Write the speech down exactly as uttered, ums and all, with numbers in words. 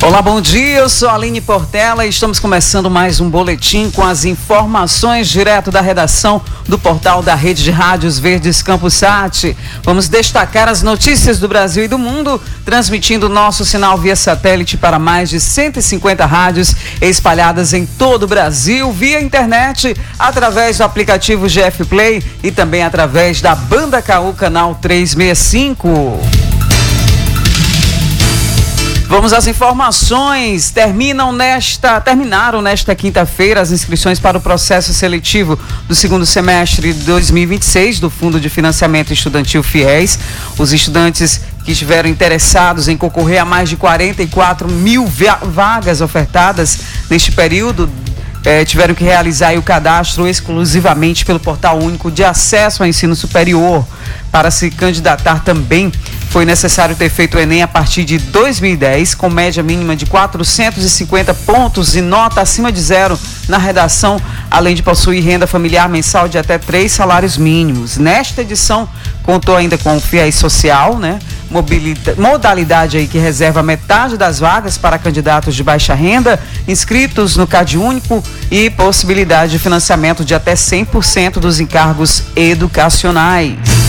Olá, bom dia, eu sou a Aline Portela e estamos começando mais um boletim com as informações direto da redação do portal da Rede de Rádios Verdes CampoSat. Vamos destacar as notícias do Brasil e do mundo, transmitindo nosso sinal via satélite para mais de cento e cinquenta rádios espalhadas em todo o Brasil, via internet, através do aplicativo G F Play e também através da Banda Caú, canal trezentos e sessenta e cinco. Vamos às informações. Terminam nesta, terminaram nesta quinta-feira as inscrições para o processo seletivo do segundo semestre de dois mil e vinte e seis do Fundo de Financiamento Estudantil FIES. Os estudantes que estiveram interessados em concorrer a mais de quarenta e quatro mil vagas ofertadas neste período eh, tiveram que realizar aí o cadastro exclusivamente pelo Portal Único de Acesso ao Ensino Superior. Para se candidatar também foi necessário ter feito o Enem a partir de dois mil e dez, com média mínima de quatrocentos e cinquenta pontos e nota acima de zero na redação, além de possuir renda familiar mensal de até três salários mínimos. Nesta edição, contou ainda com o FIES Social, né? Modalidade aí que reserva metade das vagas para candidatos de baixa renda, inscritos no CadÚnico, e possibilidade de financiamento de até cem por cento dos encargos educacionais.